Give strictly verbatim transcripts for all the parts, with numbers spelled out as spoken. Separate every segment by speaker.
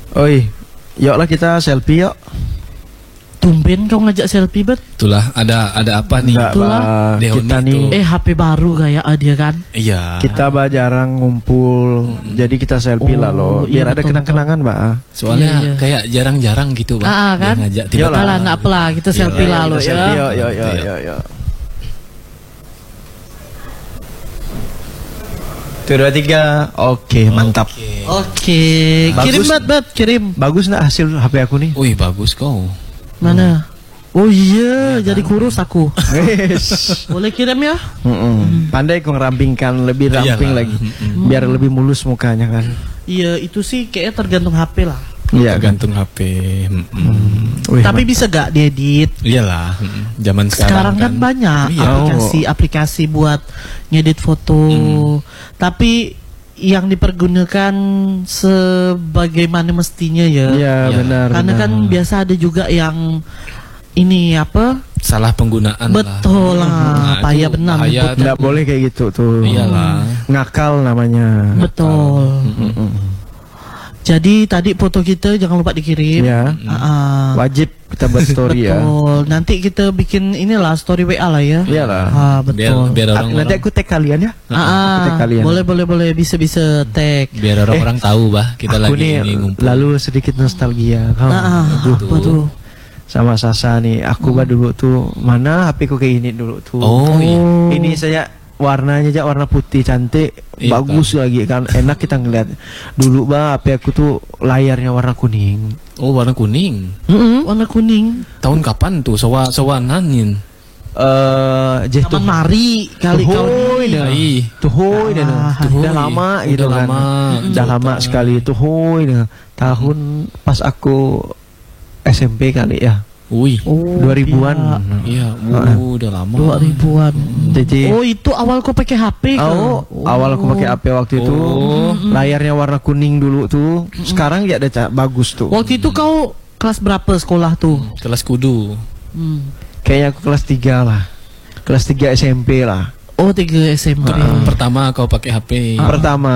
Speaker 1: Oi, yuk lah kita selfie yuk.
Speaker 2: Tumben kau ngajak selfie bet.
Speaker 3: Itulah ada ada apa nih?
Speaker 1: Enggak,
Speaker 2: Itulah.
Speaker 1: Bah,
Speaker 3: Dehoni
Speaker 1: kita nih
Speaker 3: tuh.
Speaker 2: Eh H P baru kayak ah, dia kan.
Speaker 3: Iya.
Speaker 1: kita bah jarang ngumpul, jadi kita selfie
Speaker 2: Oh,
Speaker 1: lah loh,
Speaker 2: iya,
Speaker 1: biar ada
Speaker 2: betul,
Speaker 1: kenang-kenangan mbak.
Speaker 3: Soalnya
Speaker 2: Iya, iya.
Speaker 3: kayak jarang-jarang gitu, Bang.
Speaker 2: Ah, ah, kan?
Speaker 3: Dia ngajak
Speaker 1: Iyalah.
Speaker 3: tiba-tiba.
Speaker 2: Alah nggak apa lah kita
Speaker 3: Iya,
Speaker 2: selfie
Speaker 3: iya,
Speaker 2: lah
Speaker 1: Kita
Speaker 2: lo
Speaker 1: selfie
Speaker 2: ya.
Speaker 1: yuk, yuk, yuk,
Speaker 3: Iya.
Speaker 1: yuk, yuk. Tuh, dua, tiga. Oke, mantap.
Speaker 3: Oke.
Speaker 2: Oke,
Speaker 1: Bagus.
Speaker 2: kirim bet bet kirim.
Speaker 1: Bagus nak hasil H P aku nih.
Speaker 3: Wih, bagus kau.
Speaker 2: Mana? Oh iya, jadi kurus aku.
Speaker 1: Yes.
Speaker 2: Boleh kirim ya?
Speaker 1: Mm-mm. Pandai kau ngerampingkan, lebih
Speaker 3: Iyalah.
Speaker 1: ramping lagi,
Speaker 3: Mm-mm.
Speaker 1: biar lebih mulus mukanya kan.
Speaker 2: Iya, itu sih kayaknya tergantung H P lah.
Speaker 1: Iya kan.
Speaker 3: Tergantung H P. Mm-mm.
Speaker 1: Wih,
Speaker 2: Tapi bisa gak diedit?
Speaker 3: Iyalah. Mm-mm. Zaman sekarang,
Speaker 2: Sekarang kan banyak
Speaker 3: Iya.
Speaker 2: aplikasi-aplikasi buat ngedit foto. Tapi yang dipergunakan sebagaimana mestinya ya.
Speaker 1: Iya
Speaker 3: Iya.
Speaker 1: benar.
Speaker 2: Karena
Speaker 1: benar.
Speaker 2: kan biasa ada juga yang ini apa?
Speaker 3: salah penggunaan
Speaker 2: Betul lah,
Speaker 3: Nah,
Speaker 2: payah
Speaker 3: itu
Speaker 2: benar.
Speaker 3: bahaya
Speaker 2: nyebutnya.
Speaker 1: nggak boleh kayak gitu tuh.
Speaker 3: Iyalah.
Speaker 1: Ngakal namanya.
Speaker 2: Betul.
Speaker 1: Mm-mm.
Speaker 2: Jadi tadi foto kita jangan lupa dikirim.
Speaker 1: Ya.
Speaker 2: Ah, ah.
Speaker 1: Wajib kita buat story ya.
Speaker 2: Betul. Nanti kita bikin inilah story W A lah ya.
Speaker 1: Iyalah.
Speaker 2: Ah,
Speaker 3: Biar
Speaker 2: betul.
Speaker 3: biar
Speaker 1: Ah,
Speaker 3: orang
Speaker 1: Nanti aku tag kalian ya.
Speaker 2: Ah, ah.
Speaker 1: Tag kalian.
Speaker 2: boleh boleh boleh bisa bisa tag.
Speaker 3: biar orang-orang tahu bah kita
Speaker 1: Aku
Speaker 3: lagi
Speaker 1: nih
Speaker 3: ini ngumpul.
Speaker 1: lalu sedikit nostalgia. Kamu,
Speaker 2: Ah, ah.
Speaker 1: aduh,
Speaker 2: Apa tuh?
Speaker 1: sama Sasa nih. Aku bah dulu tuh mana H P ku kayak ini dulu tuh.
Speaker 3: Oh, iya.
Speaker 1: Ini saya warnanya aja warna putih cantik,
Speaker 3: Iya,
Speaker 1: bagus lagi kan, enak kita ngeliat. Dulu bah H P aku tuh layarnya warna kuning.
Speaker 3: Oh, warna kuning.
Speaker 2: Mm-mm, warna kuning.
Speaker 3: Tahun kapan tuh? Sewa sewanan
Speaker 1: Eh, jadi
Speaker 2: Taman Mari kali
Speaker 1: Tuh,
Speaker 2: kau
Speaker 1: hoi
Speaker 2: ini.
Speaker 1: dah.
Speaker 3: Ih.
Speaker 1: Tuh hoi dah.
Speaker 2: Ah,
Speaker 1: Tuh
Speaker 3: hoi.
Speaker 1: udah lama
Speaker 3: Udah
Speaker 1: gitu kan.
Speaker 3: lama.
Speaker 1: Udah lama sekali tuh hoi dah. Tahun pas aku S M P kali ya.
Speaker 3: Wih.
Speaker 2: Oh,
Speaker 1: dua ribuan.
Speaker 3: Iya,
Speaker 1: Ah.
Speaker 3: uh, udah lama.
Speaker 2: Dua ribuan.
Speaker 1: Jadi
Speaker 2: Oh itu awal kau pakai H P kan?
Speaker 1: Oh, awal aku pakai H P waktu itu
Speaker 3: Oh.
Speaker 1: layarnya warna kuning dulu tuh. Sekarang ya ada ca- bagus tuh.
Speaker 2: Waktu itu kau kelas berapa sekolah tuh?
Speaker 3: Kelas kudu.
Speaker 2: Hmm.
Speaker 1: Kayaknya aku kelas tiga lah. Kelas tiga S M P lah.
Speaker 2: Oh tiga S M P.
Speaker 3: Pertama kau pakai H P.
Speaker 1: Pertama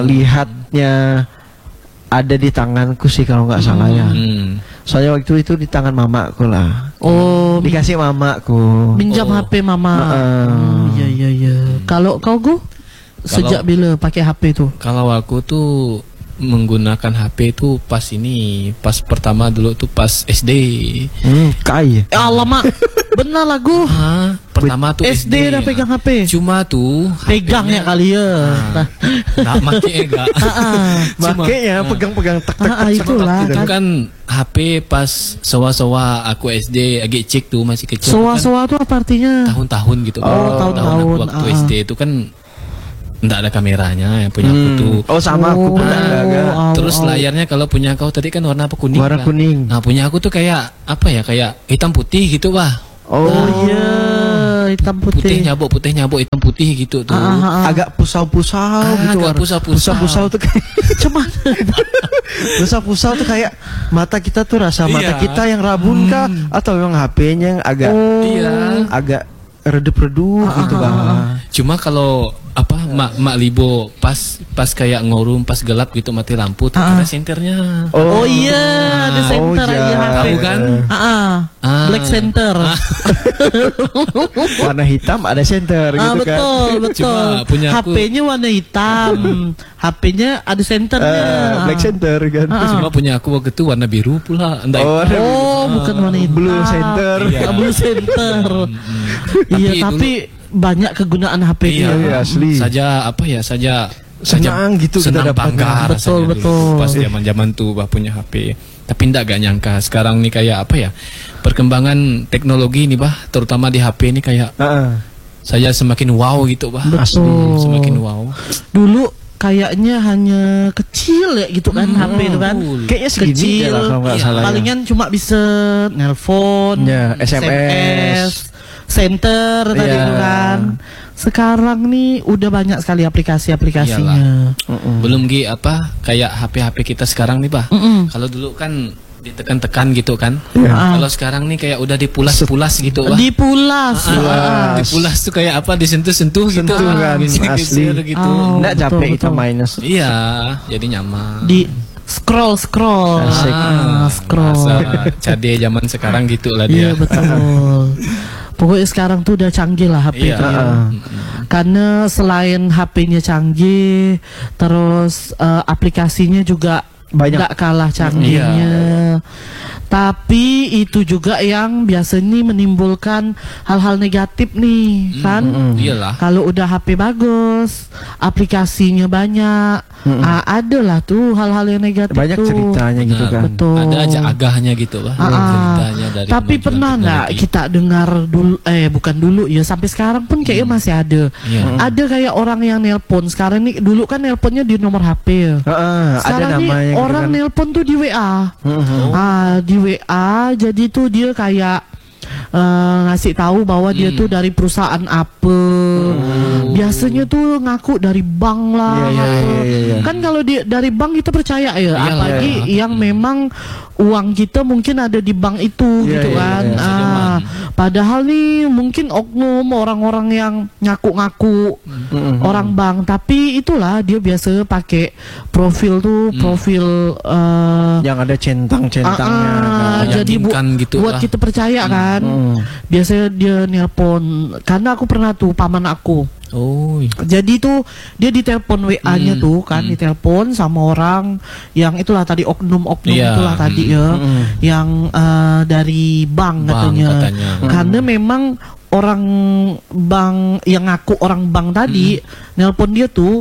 Speaker 1: lihatnya ada di tanganku sih kalau nggak salah ya.
Speaker 3: Hmm.
Speaker 1: Soalnya waktu itu di tangan mamaku lah.
Speaker 2: Oh
Speaker 1: Dikasih mamaku.
Speaker 2: minjam
Speaker 3: Oh.
Speaker 2: H P mama.
Speaker 1: Heeh.
Speaker 2: Hmm, iya iya iya. Kalau kau Gu sejak bila pakai H P tuh?
Speaker 3: Kalau aku tuh menggunakan H P itu pas ini, pas pertama dulu tuh pas S D.
Speaker 1: Hmm, kai.
Speaker 2: Eh, alamak, benar lah Gu.
Speaker 3: Hah? Pertama tuh
Speaker 2: S D dah pegang H P.
Speaker 3: Cuma tuh
Speaker 2: Pegang ya kali ya. Nah,
Speaker 3: Nggak make enggak. Cuma-
Speaker 1: Makanya pegang-pegang tak tak
Speaker 2: Ah, ah, itulah
Speaker 3: Itu
Speaker 2: kan.
Speaker 3: kan H P pas sewa-sewa aku S D agak cek tuh masih kecil.
Speaker 2: Soa-soa tuh apa artinya?
Speaker 3: Kan tahun-tahun gitu.
Speaker 2: Oh, tahun-tahun,
Speaker 3: aku waktu
Speaker 2: ah.
Speaker 3: S D itu kan enggak ada kameranya yang punya aku
Speaker 1: Hmm.
Speaker 3: tuh.
Speaker 1: Oh sama aku pun
Speaker 2: Oh,
Speaker 1: ada agak.
Speaker 2: oh,
Speaker 3: Terus
Speaker 2: oh.
Speaker 3: layarnya kalau punya kau tadi kan warna apa kuning.
Speaker 1: Warna
Speaker 3: kan?
Speaker 1: kuning.
Speaker 3: Nah punya aku tuh kayak apa ya, kayak hitam putih gitu bah.
Speaker 1: Oh,
Speaker 2: Oh iya, hitam
Speaker 3: Putih
Speaker 2: putih.
Speaker 3: nyabuk, putih nyabuk, hitam putih gitu tuh.
Speaker 2: Ah, ah, ah.
Speaker 1: agak pusau-pusau
Speaker 3: Ah,
Speaker 1: gitu.
Speaker 3: agak
Speaker 1: warna.
Speaker 3: pusau-pusau.
Speaker 1: Pusau-pusau tuh kayak
Speaker 2: Cuman
Speaker 1: pusau-pusau tuh kayak mata kita tuh rasa mata
Speaker 3: Iya.
Speaker 1: kita yang rabun kah atau memang H P-nya yang agak
Speaker 3: Iya.
Speaker 1: agak redup-redup gitu bang.
Speaker 3: Cuma kalau apa mak mak libo pas pas kayak ngorum pas gelap gitu mati lampu tuh ada senternya.
Speaker 2: Oh iya, ada
Speaker 1: Oh,
Speaker 2: center
Speaker 1: iya.
Speaker 2: aja H P.
Speaker 3: Tahu kan?
Speaker 2: Ah, ah.
Speaker 3: Ah.
Speaker 2: Black center.
Speaker 1: Warna hitam ada center
Speaker 2: Ah,
Speaker 1: gitu kan.
Speaker 2: betul, betul.
Speaker 3: Cuma punya aku-
Speaker 2: H P-nya warna hitam. H P-nya ada senternya.
Speaker 1: Eh, black center kan.
Speaker 2: Ah.
Speaker 3: Cuma punya aku waktu itu warna biru pula. Entah
Speaker 1: Oh,
Speaker 3: itu.
Speaker 2: Oh, bukan warna hitam.
Speaker 1: Blue center.
Speaker 3: Iya.
Speaker 2: Ah, Blue center. Iya,
Speaker 3: Tapi
Speaker 2: tapi banyak kegunaan H P
Speaker 3: Iya,
Speaker 1: Iya, asli.
Speaker 3: Saja apa ya, saja
Speaker 1: Senang
Speaker 3: saja
Speaker 1: gitu kita
Speaker 3: senang
Speaker 1: dapat.
Speaker 3: bangga
Speaker 2: Betul,
Speaker 3: rasanya dulu
Speaker 2: betul.
Speaker 3: pas zaman-zaman tuh bah punya H P. Tapi ndak gak nyangka sekarang nih kayak apa ya, perkembangan teknologi nih bah, terutama di H P ini kayak
Speaker 1: Heeh.
Speaker 3: saya semakin wow gitu bah.
Speaker 2: Betul.
Speaker 3: Semakin wow.
Speaker 2: Dulu kayaknya hanya kecil ya gitu kan H P itu kan.
Speaker 3: betul.
Speaker 1: Kayaknya segini
Speaker 2: Kecil.
Speaker 1: aja lah kalau nggak
Speaker 3: Iya,
Speaker 1: salah. ya.
Speaker 2: Palingan cuma bisa nelpon,
Speaker 1: Ya, S M S,
Speaker 2: center tadi
Speaker 1: Iya.
Speaker 2: itu kan. Sekarang nih udah banyak sekali aplikasi-aplikasinya.
Speaker 1: Mm-mm.
Speaker 3: Belum Gi apa kayak H P-H P kita sekarang nih bah.
Speaker 2: Mm-mm.
Speaker 3: Kalau dulu kan ditekan-tekan gitu kan.
Speaker 1: Iya.
Speaker 3: Kalau sekarang nih kayak udah dipulas-pulas gitu bah.
Speaker 2: Dipulas.
Speaker 3: Ah,
Speaker 1: Pulas.
Speaker 3: dipulas tuh kayak apa, disentuh-sentuh gitu.
Speaker 1: Sentuh kan,
Speaker 3: Geser-geser
Speaker 1: asli.
Speaker 3: gitu.
Speaker 2: Oh,
Speaker 1: Nggak
Speaker 2: betul,
Speaker 1: capek kita
Speaker 2: betul.
Speaker 1: minus.
Speaker 3: Iya, jadi nyaman.
Speaker 2: Di scroll scroll
Speaker 1: Asik.
Speaker 2: ah, scroll
Speaker 3: Masa cade zaman sekarang gitulah
Speaker 2: iya
Speaker 3: dia.
Speaker 2: betul. Pokoknya sekarang tuh udah canggih lah H P
Speaker 3: Iya.
Speaker 2: tuh ya.
Speaker 1: Ah.
Speaker 2: Karena selain H P-nya canggih, terus eh, aplikasinya juga
Speaker 1: Banyak.
Speaker 2: nggak kalah canggihnya. Tapi itu juga yang biasanya menimbulkan hal-hal negatif nih, kan?
Speaker 3: Iyalah.
Speaker 2: Kalau udah H P bagus, aplikasinya banyak, ah, ada lah tuh hal-hal yang negatif
Speaker 1: Banyak
Speaker 2: tuh.
Speaker 1: ceritanya gitu
Speaker 3: Nah,
Speaker 1: kan.
Speaker 2: Betul.
Speaker 3: Ada aja agahnya gitu lah.
Speaker 2: Ah, ah.
Speaker 3: Ceritanya dari
Speaker 2: Tapi
Speaker 3: kemajuan
Speaker 2: pernah nggak
Speaker 3: teknologi.
Speaker 2: kita dengar dulu, eh bukan dulu ya, sampai sekarang pun kayaknya masih ada.
Speaker 3: Iya.
Speaker 2: Ada kayak orang yang nelpon sekarang nih, dulu kan nelponnya di nomor H P ya.
Speaker 1: Heeh, ada
Speaker 2: Sekarang nih
Speaker 1: namanya gitu
Speaker 2: orang
Speaker 1: kan.
Speaker 2: nelpon tuh di W A.
Speaker 1: Mm-mm.
Speaker 2: Ah, di W A, jadi tuh dia kayak eh, ngasih tahu bahwa dia tuh dari perusahaan apa. Biasanya tuh ngaku dari bank lah.
Speaker 1: Iya, iya,
Speaker 2: apa.
Speaker 1: iya, iya, iya.
Speaker 2: Kan kalau dia dari bank kita percaya ya,
Speaker 3: Iyalah.
Speaker 2: apalagi yang memang uang kita mungkin ada di bank itu
Speaker 1: Iya,
Speaker 2: gitu
Speaker 1: iya,
Speaker 2: kan.
Speaker 1: iya.
Speaker 2: Ah, padahal nih mungkin oknum orang-orang yang ngaku-ngaku
Speaker 1: Mm-mm.
Speaker 2: orang bank, tapi itulah dia biasa pakai profil tuh profil eh,
Speaker 1: Yang ada centang-centangnya.
Speaker 2: Ah,
Speaker 1: kan.
Speaker 2: jadi bu
Speaker 3: Meyakinkan gitu
Speaker 2: buat
Speaker 3: lah.
Speaker 2: kita percaya kan.
Speaker 1: Hmm.
Speaker 2: Biasanya dia nelpon, karena aku pernah tuh paman aku.
Speaker 3: Oh.
Speaker 2: Jadi tuh dia ditelepon W A-nya
Speaker 3: Hmm,
Speaker 2: tuh kan, ditelepon sama orang yang itulah tadi oknum-oknum
Speaker 3: Iya,
Speaker 2: itulah tadi
Speaker 3: hmm,
Speaker 2: ya,
Speaker 1: hmm.
Speaker 2: yang eh, dari bank,
Speaker 3: Bank
Speaker 2: katanya.
Speaker 3: katanya.
Speaker 2: Karena memang orang bank yang ngaku orang bank tadi nelpon dia tuh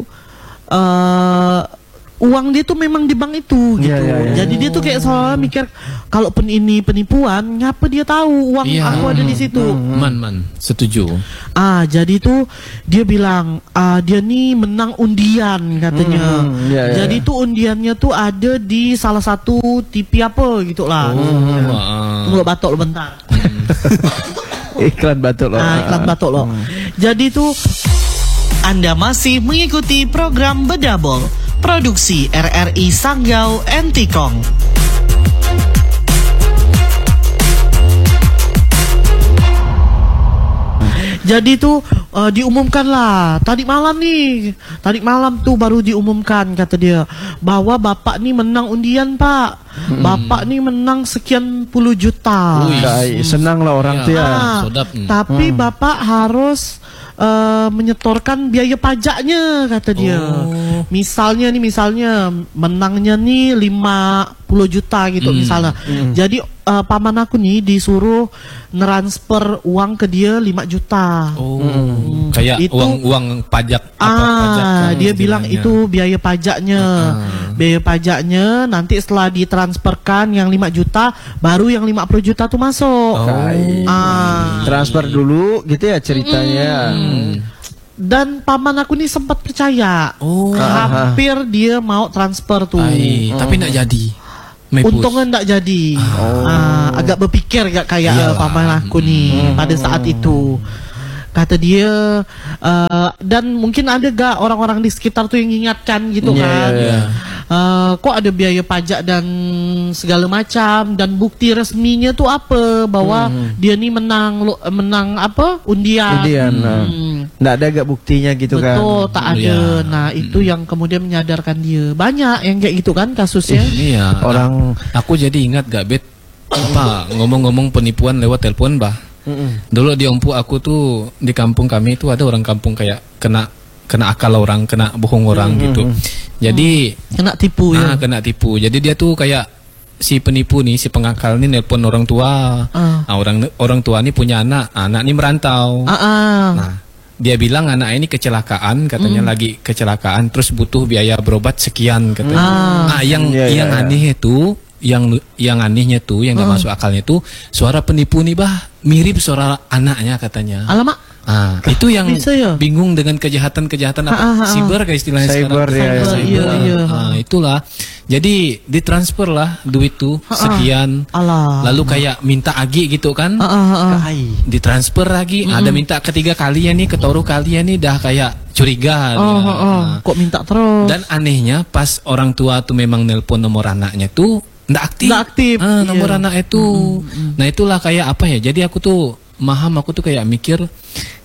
Speaker 2: eh uang dia tuh memang di bank itu gitu.
Speaker 1: Iya, iya, iya.
Speaker 2: Jadi dia tuh kayak seolah mikir kalaupun ini penipuan, ngapa dia tahu uang
Speaker 3: Iya.
Speaker 2: aku ada di situ.
Speaker 3: Man man, setuju.
Speaker 2: Ah, jadi tuh dia bilang, ah, dia nih menang undian katanya.
Speaker 1: Hmm, iya, iya.
Speaker 2: Jadi tuh undiannya tuh ada di salah satu T V apa gitu lah.
Speaker 3: Oh, ah.
Speaker 2: Tunggu batuk lo bentar.
Speaker 1: Iklan batuk loh.
Speaker 2: Ah, iklan batuk lo. Jadi tuh Anda masih mengikuti program Bedabol, produksi R R I Sanggau Entikong. Jadi tuh uh, diumumkan lah tadi malam nih, tadi malam tuh baru diumumkan kata dia bahwa bapak nih menang undian pak, bapak nih menang sekian puluh juta.
Speaker 3: Wih.
Speaker 1: Baik, senang lah orang tuh ya.
Speaker 2: Ah,
Speaker 3: Sodap. Hmm.
Speaker 2: tapi bapak harus uh, menyetorkan biaya pajaknya kata dia.
Speaker 3: Oh.
Speaker 2: Misalnya nih, misalnya menangnya nih lima puluh juta gitu
Speaker 3: Hmm.
Speaker 2: misalnya. Jadi uh, paman aku nih disuruh transfer uang ke dia lima juta.
Speaker 3: Oh. Kayak
Speaker 2: Itu-
Speaker 3: uang-uang pajak apa pajak
Speaker 2: Ah,
Speaker 3: kan
Speaker 2: dia bilang
Speaker 3: istilahnya.
Speaker 2: itu biaya pajaknya.
Speaker 3: Ah.
Speaker 2: Biaya pajaknya nanti setelah ditransferkan yang lima juta, baru yang lima puluh juta tuh masuk.
Speaker 1: Baik.
Speaker 2: Ah.
Speaker 1: Transfer dulu gitu ya ceritanya.
Speaker 2: Dan paman aku nih sempat percaya.
Speaker 3: Oh.
Speaker 2: Hampir dia mau transfer tuh.
Speaker 3: Ai, tapi enggak jadi. Mepus.
Speaker 2: Untungnya enggak jadi. Ah, agak berpikir gak kayak
Speaker 3: Iyalah.
Speaker 2: eh, paman aku nih pada saat itu. Kata dia eh, dan mungkin ada gak orang-orang di sekitar tuh yang ingatkan gitu
Speaker 1: Iya,
Speaker 2: kan.
Speaker 1: iya, iya.
Speaker 2: Eh, kok ada biaya pajak dan segala macam, dan bukti resminya tuh apa bahwa dia nih menang lo- menang apa undian.
Speaker 1: Undian, nah.
Speaker 2: Hmm.
Speaker 1: Nggak ada gak buktinya gitu kan.
Speaker 2: Betul, tak ada.
Speaker 3: Iya.
Speaker 2: Nah, itu yang kemudian menyadarkan dia. Banyak yang kayak gitu kan kasusnya.
Speaker 3: Iya.
Speaker 1: Orang
Speaker 3: Aku jadi ingat gak Bet apa ngomong-ngomong penipuan lewat telepon bah.
Speaker 1: Mm-mm.
Speaker 3: Dulu di Ompu aku tuh di kampung kami itu ada orang kampung kayak kena kena akal orang, kena bohong orang gitu. Jadi
Speaker 2: Kena tipu
Speaker 3: ah,
Speaker 2: ya.
Speaker 3: kena tipu. Jadi dia tuh kayak si penipu nih, si pengakal nih nelpon orang tua.
Speaker 2: Ah.
Speaker 3: Nah, orang orang tua nih punya anak, anak nih merantau.
Speaker 2: Ah, ah.
Speaker 3: Nah, dia bilang anak ini kecelakaan, katanya lagi kecelakaan, terus butuh biaya berobat sekian katanya.
Speaker 2: Ah.
Speaker 3: Ah, yang
Speaker 1: Iya, iya,
Speaker 3: yang
Speaker 1: iya.
Speaker 3: aneh itu, yang yang anehnya tuh, yang nggak masuk akalnya tuh, suara penipu nih bah mirip suara anaknya katanya.
Speaker 2: Alamak.
Speaker 3: Ah, itu yang
Speaker 2: bisa ya?
Speaker 3: bingung dengan kejahatan-kejahatan apa?
Speaker 2: Ah, ah, ah.
Speaker 3: Cyber kayak istilahnya
Speaker 1: Cyber,
Speaker 3: sekarang.
Speaker 1: ya, ya.
Speaker 2: Cyber, iya, iya.
Speaker 3: Ah, itulah. Jadi ditransfer lah duit tuh sekian.
Speaker 2: Alah.
Speaker 3: Lalu kayak minta agi gitu kan?
Speaker 2: Ah, ah, ah.
Speaker 3: Ditransfer lagi, ada minta ketiga kalian nih, ketoru kalian nih dah kayak curiga.
Speaker 2: Oh,
Speaker 3: dia.
Speaker 2: oh, oh.
Speaker 3: Nah,
Speaker 2: Kok minta terus?
Speaker 3: dan anehnya pas orang tua tuh memang nelpon nomor anaknya tuh ndak aktif.
Speaker 2: Ndak aktif,
Speaker 3: Ah, nomor
Speaker 2: iya.
Speaker 3: anak itu. Nah itulah kayak apa ya? Jadi aku tuh maham, aku tuh kayak mikir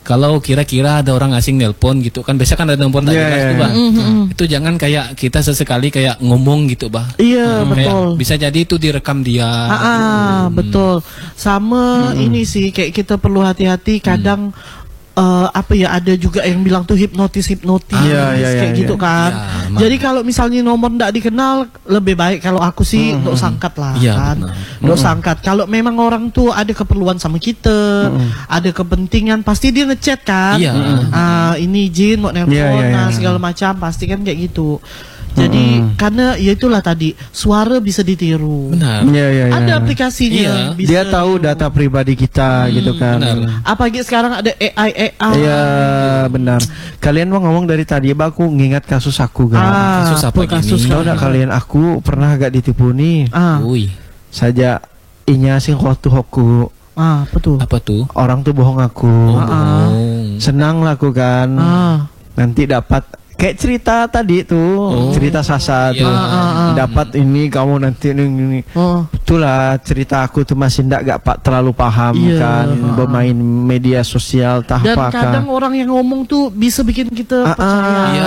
Speaker 3: kalau kira-kira ada orang asing nelpon gitu kan, biasa kan ada nomor tak
Speaker 1: Yeah,
Speaker 3: jelas
Speaker 1: yeah,
Speaker 3: tuh,
Speaker 1: yeah.
Speaker 3: Bah. Itu jangan kayak kita sesekali kayak ngomong gitu, Bah.
Speaker 2: Iya,
Speaker 3: Kayak
Speaker 2: betul.
Speaker 3: bisa jadi itu direkam dia.
Speaker 2: Ah, ah, betul. Sama ini sih kayak kita perlu hati-hati kadang eh, apa ya, ada juga yang bilang tuh hipnotis hipnotis
Speaker 1: Iya, iya,
Speaker 2: kayak
Speaker 1: iya,
Speaker 2: gitu
Speaker 1: iya.
Speaker 2: kan.
Speaker 3: Iya, emang.
Speaker 2: Jadi kalau misalnya nomor ndak dikenal, lebih baik kalau aku sih untuk sangkat lah
Speaker 3: Iya,
Speaker 2: kan.
Speaker 3: benar.
Speaker 2: Untuk sangkat. Kalau memang orang tuh ada keperluan sama kita, ada kepentingan, pasti dia ngechat kan.
Speaker 3: Iya.
Speaker 2: Ah, ini izin mau nelpon,
Speaker 1: Iya, iya, iya.
Speaker 2: nah, segala macam pasti kan kayak gitu. Jadi karena ya itulah tadi, suara bisa ditiru.
Speaker 3: Benar.
Speaker 1: Iya, iya, iya.
Speaker 2: Ada aplikasinya.
Speaker 3: Iya.
Speaker 2: bisa
Speaker 1: Dia tahu
Speaker 2: ditiru.
Speaker 1: data pribadi kita gitu kan.
Speaker 3: benar.
Speaker 2: Apalagi sekarang ada A I A I.
Speaker 1: Iya, benar. Kalian mau ngomong dari tadi, bah, aku ngingat kasus aku kan.
Speaker 2: Ah,
Speaker 3: Kasus apa
Speaker 2: kasus
Speaker 3: gini?
Speaker 1: Tahu enggak kalian, aku pernah agak ditipu nih.
Speaker 2: Ah,
Speaker 3: Wih,
Speaker 1: Saja inya sing hotu hoku.
Speaker 2: ah, betul.
Speaker 3: apa tuh?
Speaker 1: Orang tuh bohong aku.
Speaker 3: Oh,
Speaker 2: Ah.
Speaker 3: bohong.
Speaker 1: Senang lah aku kan.
Speaker 2: Ah,
Speaker 1: Nanti dapat kayak cerita tadi tuh,
Speaker 3: Oh,
Speaker 1: cerita Sasa
Speaker 3: iya.
Speaker 1: tuh.
Speaker 2: Ah, ah, ah.
Speaker 1: Dapat ini kamu nanti ini, ini.
Speaker 2: oh,
Speaker 1: Itulah cerita aku tuh masih ndak gak pak terlalu paham
Speaker 2: Iya.
Speaker 1: kan,
Speaker 2: Ah.
Speaker 1: bermain media sosial tah
Speaker 2: dan
Speaker 1: apa
Speaker 2: kadang
Speaker 1: kan.
Speaker 2: orang yang ngomong tuh bisa bikin kita
Speaker 1: Ah,
Speaker 2: percaya.
Speaker 1: ah.
Speaker 3: Iya.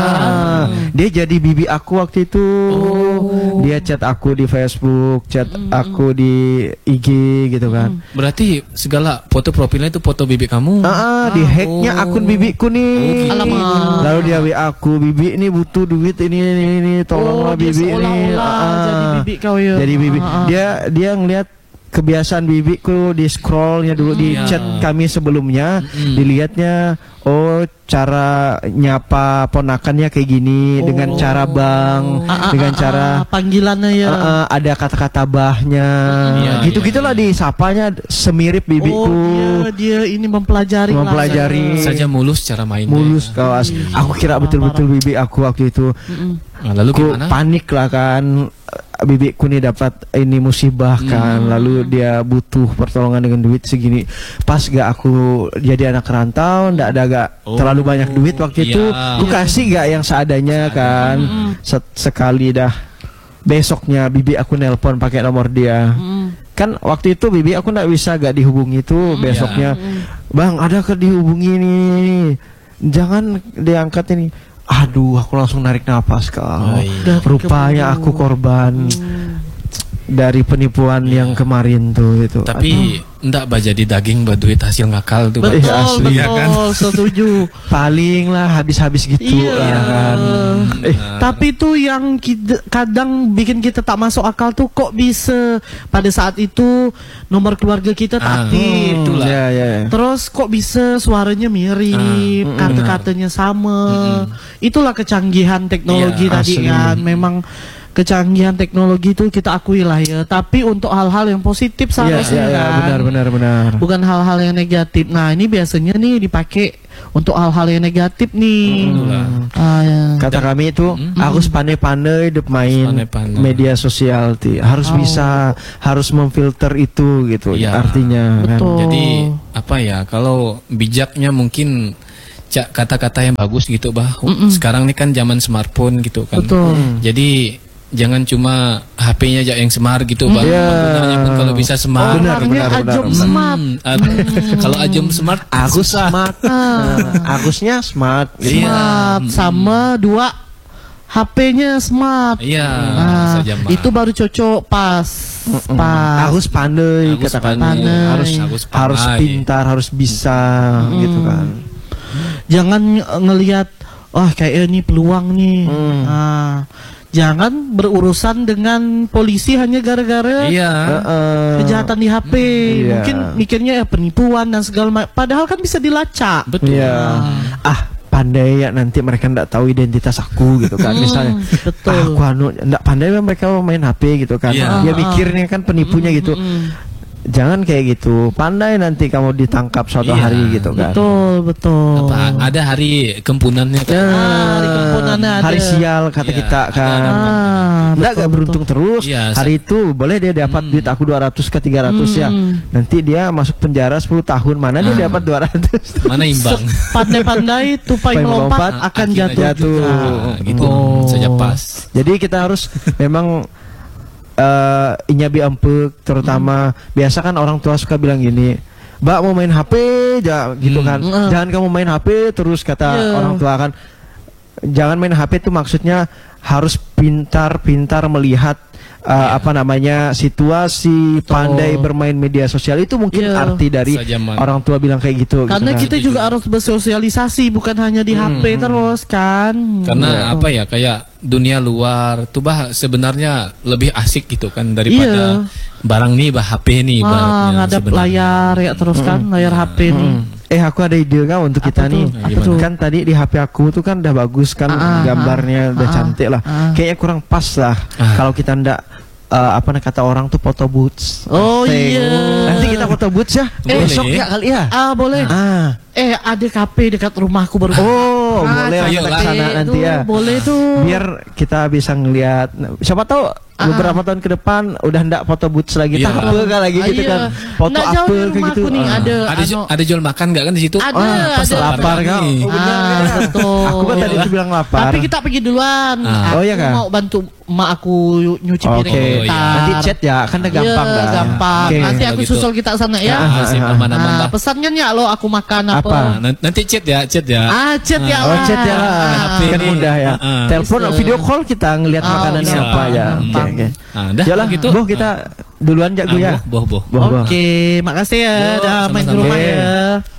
Speaker 1: Dia jadi bibi aku waktu itu.
Speaker 2: Oh.
Speaker 1: Dia chat aku di Facebook, chat aku di I G gitu kan.
Speaker 3: Berarti segala foto profilnya itu foto bibi kamu.
Speaker 1: Ah, ah, di hacknya
Speaker 3: Oh.
Speaker 1: akun bibiku nih.
Speaker 3: Oh,
Speaker 2: Alamak.
Speaker 1: Lalu dia W A aku, bibi ini butuh duit ini ini ini, tolonglah
Speaker 2: Oh, dia
Speaker 1: bibi ini.
Speaker 2: seolah-olah
Speaker 1: Ah,
Speaker 2: jadi bibi kau ya.
Speaker 1: Jadi bibi.
Speaker 2: Ah, ah.
Speaker 1: Dia dia ngelihat kebiasaan bibiku di scrollnya dulu di
Speaker 3: Iya.
Speaker 1: chat kami sebelumnya,
Speaker 3: Mm.
Speaker 1: dilihatnya oh cara nyapa ponakannya kayak gini,
Speaker 3: Oh.
Speaker 1: dengan cara bang,
Speaker 2: Ah, ah,
Speaker 1: dengan
Speaker 2: ah,
Speaker 1: cara
Speaker 2: ah, panggilannya ya.
Speaker 1: Uh, uh, ada kata-kata bahnya,
Speaker 3: Iya,
Speaker 1: gitu-gitulah
Speaker 3: iya, iya.
Speaker 1: disapanya semirip bibiku.
Speaker 2: Oh, dia dia ini mempelajari lah.
Speaker 1: Mempelajari.
Speaker 3: Saja mulus cara mainnya.
Speaker 1: Mulus kawas. Aku kira betul-betul bibi aku waktu itu.
Speaker 2: Mm-mm.
Speaker 3: Nah, lalu
Speaker 1: Aku
Speaker 3: gimana?
Speaker 1: panik lah kan. Bibiku nih dapat ini musibah kan,
Speaker 3: Hmm.
Speaker 1: lalu dia butuh pertolongan dengan duit segini. Pas gak aku jadi anak rantau, ndak ada gak
Speaker 3: Oh,
Speaker 1: terlalu banyak duit waktu itu,
Speaker 3: iya.
Speaker 1: aku kasih gak yang seadanya kan. Set- sekali dah. Besoknya bibi aku nelpon pakai nomor dia.
Speaker 2: Mm.
Speaker 1: Kan waktu itu bibi aku ndak bisa gak dihubungi tuh. Besoknya, bang ada ke dihubungi nih, jangan diangkat ini. Aduh, aku langsung narik napas kau.
Speaker 3: Oh, iya.
Speaker 1: Rupanya aku korban dari penipuan yang kemarin tuh itu.
Speaker 3: Tapi ndak bah jadi daging bah duit hasil ngakal tuh. Bah.
Speaker 2: Betul,
Speaker 1: Iya, asli.
Speaker 2: betul,
Speaker 3: Iya kan?
Speaker 2: setuju.
Speaker 1: Paling lah habis-habis gitu
Speaker 2: Iya.
Speaker 1: lah kan. Eh,
Speaker 3: Nah,
Speaker 2: Tapi tuh yang kita- kadang bikin kita tak masuk akal tuh, kok bisa pada saat itu nomor keluarga kita tak
Speaker 3: Ah,
Speaker 2: aktif.
Speaker 3: hmm. itulah.
Speaker 1: ya, ya.
Speaker 2: Terus kok bisa suaranya mirip,
Speaker 1: Ah,
Speaker 2: kata-katanya sama. Itulah kecanggihan teknologi
Speaker 3: Iya,
Speaker 2: tadi
Speaker 1: asli.
Speaker 2: kan. Memang kecanggihan teknologi itu kita akui lah ya. Tapi untuk hal-hal yang positif
Speaker 1: Iya,
Speaker 2: seharusnya
Speaker 1: iya, iya,
Speaker 2: kan.
Speaker 1: benar, benar, benar.
Speaker 2: Bukan hal-hal yang negatif. Nah, ini biasanya nih dipakai untuk hal-hal yang negatif nih.
Speaker 3: Itulah.
Speaker 2: Ah, ya.
Speaker 1: Kata kami itu harus pandai-pandai hidup main
Speaker 3: Pandai-pandai.
Speaker 1: media sosial, Ti. Harus
Speaker 2: Oh.
Speaker 1: bisa, harus memfilter itu gitu.
Speaker 3: Iya.
Speaker 1: Artinya kan.
Speaker 2: Betul.
Speaker 3: Jadi apa ya, kalau bijaknya mungkin cak kata-kata yang bagus gitu bah. Sekarang ini kan zaman smartphone gitu kan.
Speaker 2: Betul.
Speaker 3: Jadi jangan cuma H P-nya aja yang smart gitu bah.
Speaker 1: Iya.
Speaker 3: Penggunanya pun kalau bisa smart.
Speaker 1: Benar,
Speaker 2: Orangnya
Speaker 1: benar, benar,
Speaker 2: ajom
Speaker 1: benar.
Speaker 2: smart.
Speaker 3: Hmm, ad- kalau ajum smart
Speaker 1: Aku
Speaker 3: susah.
Speaker 1: smart. Nah, Agusnya smart.
Speaker 3: Iya.
Speaker 2: Smart sama dua H P-nya smart.
Speaker 3: Iya,
Speaker 2: Nah,
Speaker 3: saja mah.
Speaker 2: itu baru cocok pas. Pas.
Speaker 1: Harus pandai,
Speaker 3: Agus
Speaker 1: katakan.
Speaker 2: pandai.
Speaker 1: Harus
Speaker 3: Agus
Speaker 1: harus
Speaker 3: pandai.
Speaker 1: pintar, harus bisa gitu kan.
Speaker 2: Jangan ng- ngelihat wah kayak ini peluang nih.
Speaker 1: Hmm.
Speaker 2: Nah, jangan berurusan dengan polisi hanya gara-gara
Speaker 3: Iya.
Speaker 1: Heeh.
Speaker 2: kejahatan di H P.
Speaker 1: Iya.
Speaker 2: Mungkin mikirnya ya penipuan dan segala macam. Padahal kan bisa dilacak.
Speaker 3: Betul.
Speaker 1: Iya. Ah, pandai ya nanti mereka ndak tahu identitas aku gitu kan. Misalnya,
Speaker 2: betul.
Speaker 1: ah, aku anu ndak pandai ya mereka main H P gitu kan.
Speaker 3: Iya.
Speaker 1: Dia mikirnya kan penipunya gitu. Jangan kayak gitu. Pandai nanti kamu ditangkap suatu
Speaker 3: Iya.
Speaker 1: hari gitu kan.
Speaker 2: Betul, betul.
Speaker 3: Apa ada hari kempunannya kan?
Speaker 1: Ya,
Speaker 2: hari kempunannya ada.
Speaker 1: hari sial kata
Speaker 3: Iya,
Speaker 1: kita kan.
Speaker 2: Ah,
Speaker 1: Nggak
Speaker 2: betul,
Speaker 1: gak beruntung terus.
Speaker 3: Iya,
Speaker 1: Hari itu boleh dia dapat duit aku dua ratus ke tiga ratus ya. Nanti dia masuk penjara sepuluh tahun. Mana dia dapat dua ratus?
Speaker 3: Mana imbang?
Speaker 2: Pandai-pandai tupai
Speaker 1: Tupai
Speaker 2: melompat
Speaker 1: melompat,
Speaker 2: akan
Speaker 3: Akhirnya
Speaker 2: jatuh,
Speaker 1: jatuh.
Speaker 2: juga.
Speaker 3: Nah, gitu
Speaker 2: Oh.
Speaker 3: saja pas.
Speaker 1: Jadi kita harus memang eh inyabi empuk, terutama biasa kan orang tua suka bilang gini, Mbak mau main H P aja gitu
Speaker 3: Hmm.
Speaker 1: kan.
Speaker 2: Mm.
Speaker 1: Jangan kamu main H P terus kata
Speaker 2: Iya.
Speaker 1: orang tua kan. Jangan main H P itu maksudnya harus pintar-pintar melihat uh, apa namanya situasi, pandai bermain media sosial, itu mungkin
Speaker 2: Iya.
Speaker 1: arti dari
Speaker 3: Sejaman.
Speaker 1: orang tua bilang kayak gitu.
Speaker 2: Karena
Speaker 1: gitu kan.
Speaker 2: kita juga harus bersosialisasi, bukan hanya di H P terus kan.
Speaker 3: Karena apa ya, kayak dunia luar tuh bah sebenarnya lebih asik gitu kan daripada
Speaker 2: Iya.
Speaker 3: barang nih bah H P nih
Speaker 2: Ah,
Speaker 3: ibaratnya
Speaker 2: ngadap
Speaker 3: sebenarnya.
Speaker 2: layar ya terus kan, layar H P nih.
Speaker 1: Eh aku ada ide kan untuk
Speaker 2: Apa
Speaker 1: kita
Speaker 2: tuh?
Speaker 1: nih.
Speaker 2: Apa tuh?
Speaker 1: Kan tadi di H P aku tuh kan udah bagus kan,
Speaker 2: Ah, ah,
Speaker 1: gambarnya udah
Speaker 2: ah,
Speaker 1: cantik lah.
Speaker 2: ah.
Speaker 1: Kayaknya kurang pas lah
Speaker 3: Ah.
Speaker 1: kalau kita ndak eh, apa nih kata orang tuh foto boots.
Speaker 2: Oh,
Speaker 1: Teng.
Speaker 2: iya.
Speaker 1: Nanti kita foto boots ya.
Speaker 3: Boleh.
Speaker 1: Besok ya kali ya.
Speaker 2: Ah, boleh.
Speaker 1: Ah.
Speaker 2: Eh, ada kafe dekat rumahku baru.
Speaker 1: Oh, boleh
Speaker 3: ayo
Speaker 1: kita
Speaker 3: lah.
Speaker 1: ke sana nanti ya.
Speaker 2: Boleh tuh.
Speaker 1: Biar kita bisa ngelihat. Siapa tahu
Speaker 2: Ah.
Speaker 1: beberapa tahun ke depan udah ndak foto boots lagi.
Speaker 3: Iya.
Speaker 1: Tak apa kan lagi
Speaker 2: Ah,
Speaker 1: gitu
Speaker 2: iya.
Speaker 1: kan. Foto
Speaker 2: Nggak
Speaker 1: apa
Speaker 2: jauh dari
Speaker 1: kayak gitu.
Speaker 2: rumahku nih,
Speaker 1: Ah.
Speaker 2: ada.
Speaker 3: Ada ju-
Speaker 2: Ano-
Speaker 3: ada jual makan nggak kan di situ?
Speaker 2: Ada,
Speaker 1: Wah, pas
Speaker 2: ada.
Speaker 1: lapar kau.
Speaker 3: nih.
Speaker 1: Oh, benar,
Speaker 2: Ah,
Speaker 1: benar.
Speaker 2: betul.
Speaker 1: Aku kan tadi tuh bilang lapar.
Speaker 2: Tapi kita pergi duluan.
Speaker 3: Ah.
Speaker 2: Aku
Speaker 1: Oh, iya kah?
Speaker 2: mau bantu emak aku nyuci
Speaker 1: Oke.
Speaker 2: piring.
Speaker 3: Oh, iya.
Speaker 2: bentar.
Speaker 1: Nanti chat ya, kan udah gampang
Speaker 2: Iya,
Speaker 1: dah.
Speaker 2: gampang.
Speaker 1: Oke.
Speaker 2: Nanti aku
Speaker 3: Kalau gitu.
Speaker 2: susul kita ke sana ya.
Speaker 3: Ah, sip, aman-aman
Speaker 2: Ah,
Speaker 3: bah.
Speaker 2: pesannya ya lo aku makan apa?
Speaker 1: Apa?
Speaker 3: Nah, nanti chat ya, chat ya.
Speaker 2: Ah, chat ya
Speaker 1: Oh
Speaker 2: lah.
Speaker 1: chat ya lah,
Speaker 3: H P
Speaker 1: kan
Speaker 3: ini.
Speaker 1: mudah ya.
Speaker 3: Ah, ah.
Speaker 1: Telepon,
Speaker 2: Bisa.
Speaker 1: video call kita ngelihat
Speaker 2: Ah,
Speaker 1: makanannya
Speaker 2: bisa.
Speaker 1: apa ya. Oke,
Speaker 2: Gampang.
Speaker 1: oke.
Speaker 3: Ah, dah
Speaker 1: Yalah,
Speaker 3: gitu.
Speaker 1: Boh kita duluan jago ya.
Speaker 3: Ah, boh, boh, boh.
Speaker 1: Boh, boh.
Speaker 2: Oke, makasih ya.
Speaker 3: Yo,
Speaker 2: Dah main ke
Speaker 3: sama-sama.
Speaker 2: rumah
Speaker 1: Oke.
Speaker 2: ya.